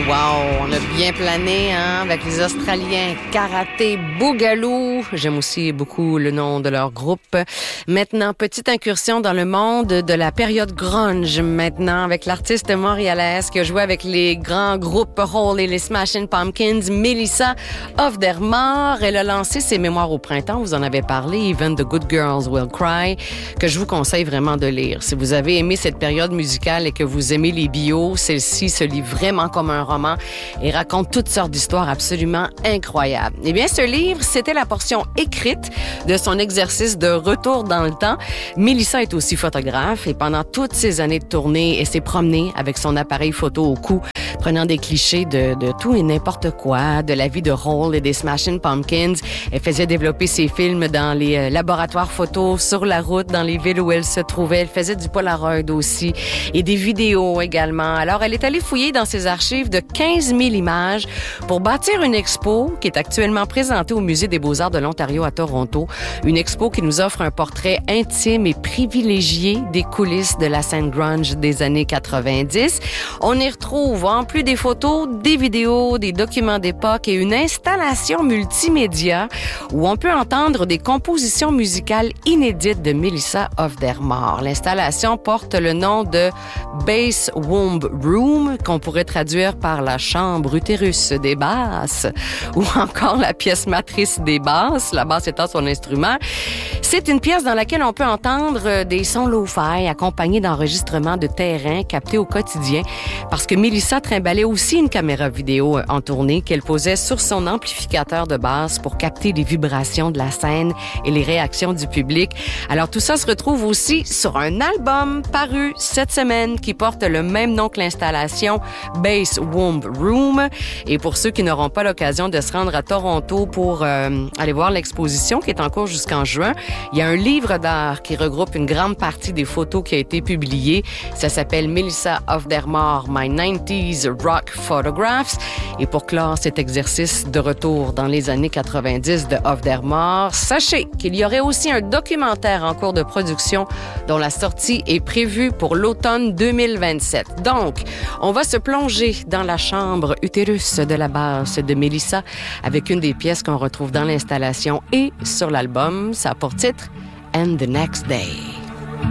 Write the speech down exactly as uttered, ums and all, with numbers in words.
Wow, on a bien plané hein, avec les Australiens Karaté Boogaloo. J'aime aussi beaucoup le nom de leur groupe. Maintenant, petite incursion dans le monde de la période grunge maintenant avec l'artiste montréalaise qui a joué avec les grands groupes Hole et les Smashing Pumpkins, Melissa Of Der Maar. Elle a lancé ses mémoires au printemps, vous en avez parlé, Even the Good Girls Will Cry, que je vous conseille vraiment de lire. Si vous avez aimé cette période musicale et que vous aimez les bios, celle-ci se lit vraiment comme un roman et raconte toutes sortes d'histoires absolument incroyables. Eh bien, ce livre, c'était la portion écrite de son exercice de retour dans le temps. Melissa est aussi photographe et pendant toutes ces années de tournée, elle s'est promenée avec son appareil photo au cou, prenant des clichés de, de tout et n'importe quoi, de la vie de Hole et des Smashing Pumpkins. Elle faisait développer ses films dans les euh, laboratoires photos, sur la route, dans les villes où elle se trouvait. Elle faisait du Polaroid aussi et des vidéos également. Alors, elle est allée fouiller dans ses archives de quinze mille images pour bâtir une expo qui est actuellement présentée au Musée des Beaux-Arts de l'Ontario à Toronto. Une expo qui nous offre un portrait intime et privilégié des coulisses de la scène grunge des années quatre-vingt-dix. On y retrouve, en plus des photos, des vidéos, des documents d'époque et une installation multimédia où on peut entendre des compositions musicales inédites de Melissa Of Der Maar. L'installation porte le nom de Bass Womb Room, qu'on pourrait traduire par la chambre utérus des basses ou encore la pièce matrice des basses, la basse étant son instrument. C'est une pièce dans laquelle on peut entendre des sons lo-fi accompagnés d'enregistrements de terrain captés au quotidien parce que Melissa trimballait aussi une caméra vidéo en tournée qu'elle posait sur son amplificateur de basse pour capter les vibrations de la scène et les réactions du public. Alors tout ça se retrouve aussi sur un album paru cette semaine qui porte le même nom que l'installation, Bass Womb Room. Et pour ceux qui n'auront pas l'occasion de se rendre à Toronto pour euh, aller voir l'exposition qui est en cours jusqu'en juin, il y a un livre d'art qui regroupe une grande partie des photos qui a été publiée. Ça s'appelle Melissa Of Der Maar, My nineties Rock Photographs. Et pour clore cet exercice de retour dans les années quatre-vingt-dix de Of Der Maar, sachez qu'il y aurait aussi un documentaire en cours de production dont la sortie est prévue pour l'automne deux mille vingt-sept. Donc, on va se plonger dans la chambre utérus de la basse de Melissa avec une des pièces qu'on retrouve dans l'installation et sur l'album. Ça a pour titre And the Next Day.